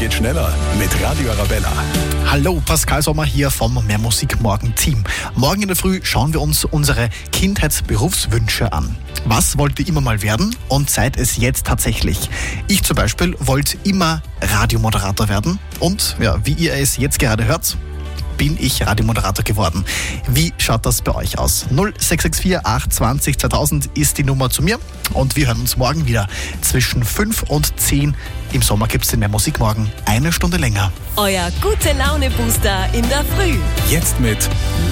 geht schneller mit Radio Arabella. Hallo, Pascal Sommer hier vom Mehr Musik Morgen Team. Morgen in der Früh schauen wir uns unsere Kindheitsberufswünsche an. Was wollt ihr immer mal werden und seid es jetzt tatsächlich? Ich zum Beispiel wollte immer Radiomoderator werden und ja, wie ihr es jetzt gerade hört, bin ich Radiomoderator geworden. Wie schaut das bei euch aus? 0664 820 2000 ist die Nummer zu mir und wir hören uns morgen wieder zwischen 5 und 10. Im Sommer gibt es den Mehr Musik morgen eine Stunde länger. Euer Gute-Laune-Booster in der Früh. Jetzt mit